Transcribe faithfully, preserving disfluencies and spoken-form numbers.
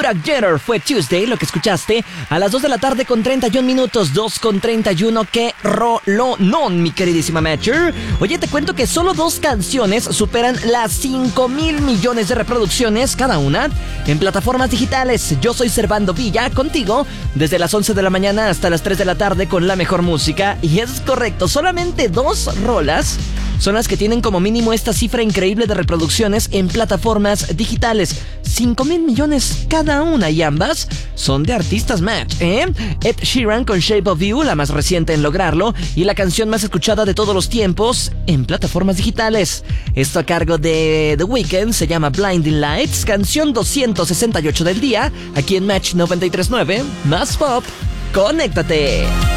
Chuck Jeter fue Tuesday, lo que escuchaste a las dos de la tarde con treinta y un minutos, dos con treinta y uno. ¡Qué rolonón, mi queridísima Matcher! Oye, te cuento que solo dos canciones superan las cinco mil millones de reproducciones cada una en plataformas digitales. Yo soy Servando Villa, contigo desde las once de la mañana hasta las tres de la tarde con la mejor música. Y es correcto, solamente dos rolas son las que tienen como mínimo esta cifra increíble de reproducciones en plataformas digitales. cinco mil millones cada una, y ambas son de artistas match, ¿eh? Ed Sheeran con Shape of You, la más reciente en lograrlo, y la canción más escuchada de todos los tiempos en plataformas digitales. Esto a cargo de The Weeknd, se llama Blinding Lights, canción doscientos sesenta y ocho del día, aquí en Match noventa y tres punto nueve, más pop. ¡Conéctate!